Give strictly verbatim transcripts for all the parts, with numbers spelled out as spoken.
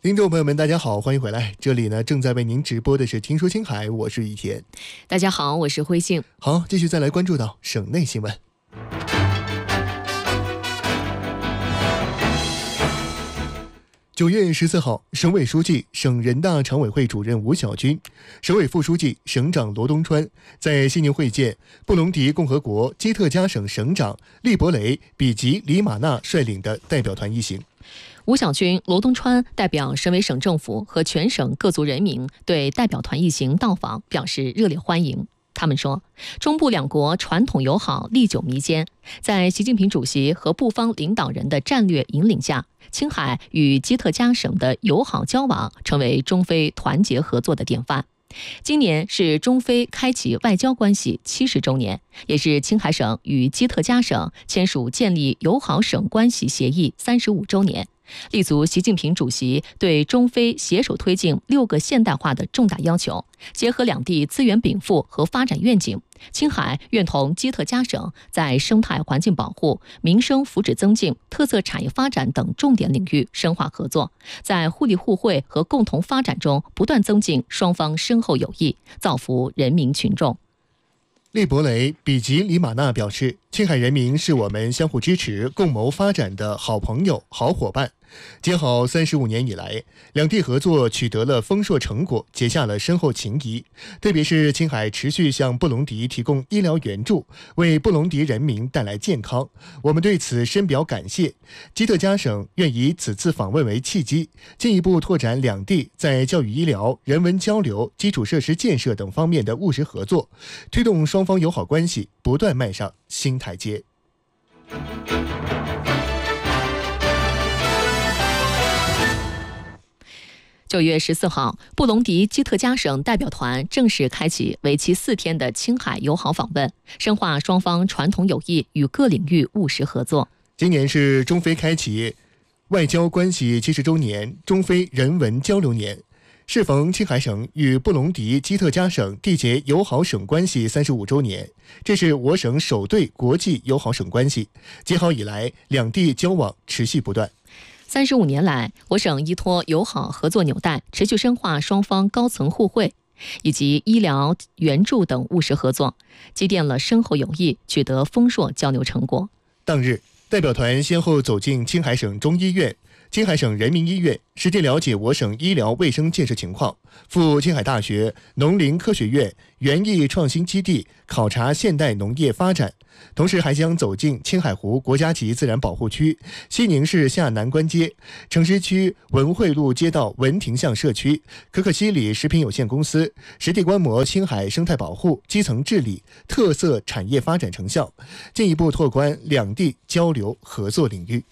听众朋友们，大家好，欢迎回来。这里呢正在为您直播的是《听说青海》，我是雨田。 大家好，我是辉信。 好，继续再来关注到省内新闻。九月十四号，省委书记、省人大常委会主任吴晓军，省委副书记、省长罗东川在悉尼会见布隆迪共和国基特加省省长利伯雷·比吉里马纳率领的代表团一行。 吴晓军、罗东川代表省委省政府和全省各族人民对代表团一行到访表示热烈欢迎。他们说，中布两国传统友好历久弥坚，在习近平主席和布方领导人的战略引领下，青海与基特加省的友好交往成为中非团结合作的典范。今年是中非开启外交关系七十周年，也是青海省与基特加省签署建立友好省关系协议三十五周年。立足习近平主席对中非携手推进六个现代化的重大要求，结合两地资源禀赋和发展愿景，青海愿同基特加省在生态环境保护、民生福祉增进、特色产业发展等重点领域深化合作，在互利互惠和共同发展中不断增进双方深厚友谊，造福人民群众。 利伯雷·比吉里马纳表示，青海人民是我们相互支持、共谋发展的好朋友、好伙伴。结好三十五年以来，两地合作取得了丰硕成果，结下了深厚情谊。特别是青海持续向布隆迪提供医疗援助，为布隆迪人民带来健康，我们对此深表感谢。基特加省愿以此次访问为契机，进一步拓展两地在教育、医疗、人文交流、基础设施建设等方面的务实合作，推动双方友好关系不断迈上新台阶。 九月十四号，布隆迪基特加省代表团正式开启为期四天的青海友好访问，深化双方传统友谊与各领域务实合作。 今年是中非开启外交关系七十周年，中非人文交流年。适逢青海省与布隆迪基特加省缔结友好省关系三十五周年，这是我省首对国际友好省关系。结好以来，两地交往持续不断。 三十五年来，我省依托友好合作纽带，持续深化双方高层互惠以及医疗援助等务实合作，积淀了深厚友谊，取得丰硕交流成果。 当日，代表团先后走进青海省中医院、青海省人民医院，实地了解我省医疗卫生建设情况，赴青海大学农林科学院园艺创新基地考察现代农业发展，同时还将走进青海湖国家级自然保护区、西宁市下南关街、城西区文汇路街道文亭巷社区、可可西里食品有限公司，实地观摩青海生态保护、基层治理、特色产业发展成效，进一步拓宽两地交流合作领域。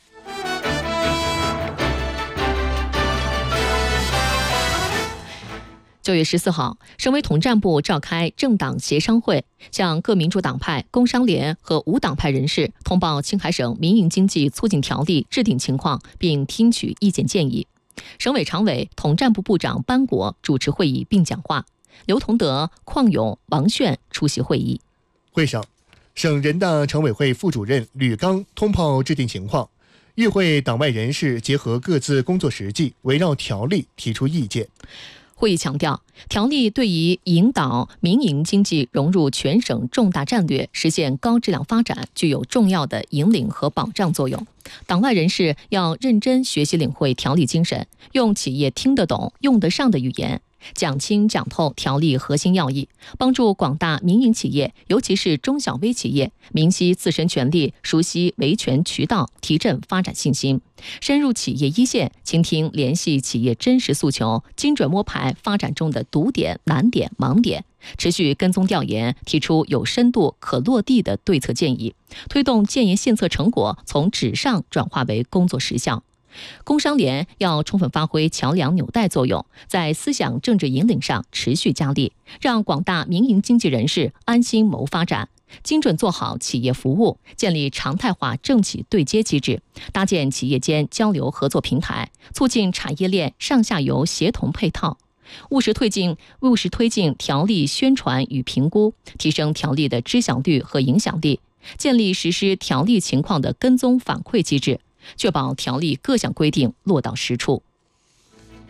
九月十四号，省委统战部召开政党协商会，向各民主党派、工商联和无党派人士通报青海省民营经济促进条例制定情况，并听取意见建议。省委常委、统战部部长班国主持会议并讲话，刘同德、邝勇、王炫出席会议。 会上，省人大常委会副主任吕刚通报制定情况，与会党外人士结合各自工作实际，围绕条例提出意见。 会议强调，条例对于引导民营经济融入全省重大战略，实现高质量发展，具有重要的引领和保障作用。党外人士要认真学习领会条例精神，用企业听得懂、用得上的语言，讲清讲透条例核心要义，帮助广大民营企业，尤其是中小微企业，明晰自身权利，熟悉维权渠道，提振发展信心。深入企业一线，倾听联系企业真实诉求，精准摸排发展中的堵点、难点、盲点，持续跟踪调研，提出有深度、可落地的对策建议，推动建言献策成果从纸上转化为工作实效。工商联要充分发挥桥梁纽带作用，在思想政治引领上持续加力，让广大民营经济人士安心谋发展，精准做好企业服务，建立常态化政企对接机制，搭建企业间交流合作平台，促进产业链上下游协同配套，务实推进务实推进条例宣传与评估，提升条例的知晓率和影响力，建立实施条例情况的跟踪反馈机制，确保条例各项规定落到实处。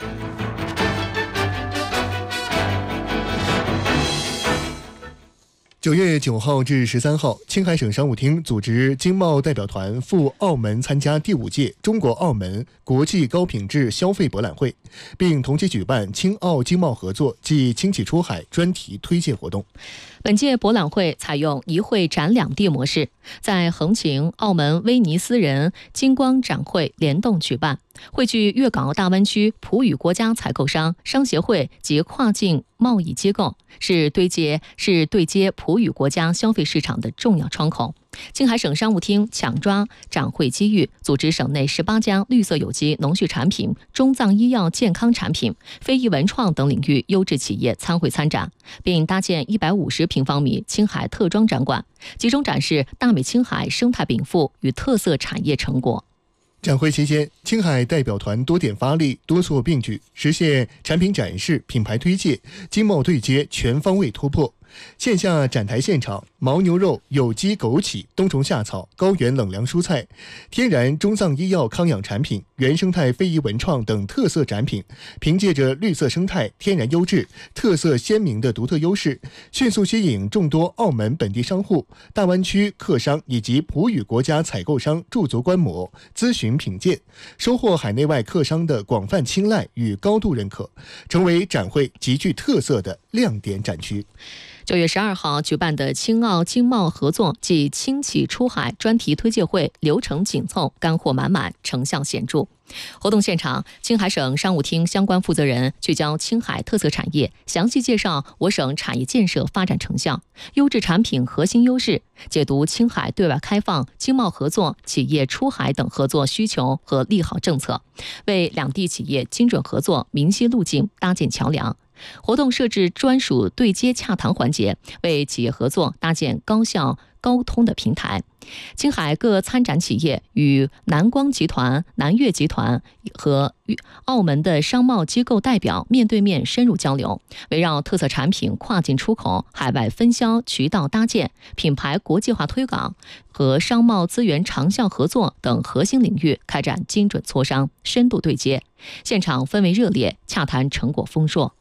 九月九号至十三号，青海省商务厅组织经贸代表团赴澳门参加第五届中国澳门国际高品质消费博览会，并同期举办青澳经贸合作暨轻启出海专题推介活动。 本届博览会采用一会展两地模式，在横琴、澳门威尼斯人金光展会联动举办，汇聚粤港澳大湾区葡语国家采购商、商协会及跨境贸易机构，是对接是对接葡语国家消费市场的重要窗口。青海省商务厅抢抓展会机遇，组织省内十八家绿色有机农畜产品、中藏医药健康产品、非遗文创等领域优质企业参会参展，并搭建一百五十平方米青海特装展馆，集中展示大美青海生态禀赋与特色产业成果。 展会期间，青海代表团多点发力，多措并举，实现产品展示、品牌推介、经贸对接全方位突破。线下展台现场，牦牛肉、有机枸杞、冬虫夏草、高原冷凉蔬菜、天然中藏医药康养产品、原生态非遗文创等特色展品，凭借着绿色生态、天然优质、特色鲜明的独特优势，迅速吸引众多澳门本地商户、大湾区客商以及葡语国家采购商驻足观摩、咨询品鉴，收获海内外客商的广泛青睐与高度认可，成为展会极具特色的亮点展区。 九月十二号举办的青澳经贸合作暨轻启出海专题推介会流程紧凑，干货满满，成效显著。活动现场，青海省商务厅相关负责人聚焦青海特色产业，详细介绍我省产业建设发展成效、优质产品核心优势，解读青海对外开放、经贸合作、企业出海等合作需求和利好政策，为两地企业精准合作明晰路径搭建桥梁。活动设置专属对接洽谈环节，为企业合作搭建高效沟通的平台。青海各参展企业与南光集团、南粤集团和澳门的商贸机构代表面对面深入交流，围绕特色产品跨境出口、海外分销渠道搭建、品牌国际化推广和商贸资源长效合作等核心领域开展精准磋商、深度对接。现场氛围热烈，洽谈成果丰硕。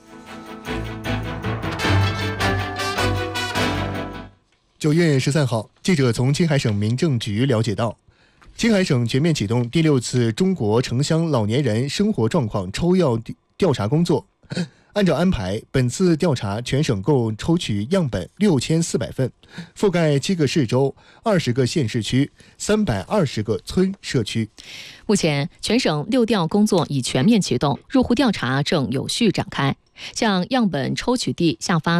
九月十三号，记者从青海省民政局了解到，青海省全面启动第六次中国城乡老年人生活状况抽样调查工作。按照安排，本次调查全省共抽取样本六千四百份，覆盖七个市州、二十个县市区、三百二十个村社区。 目前，全省六调工作已全面启动，入户调查正有序展开，向样本抽取地下发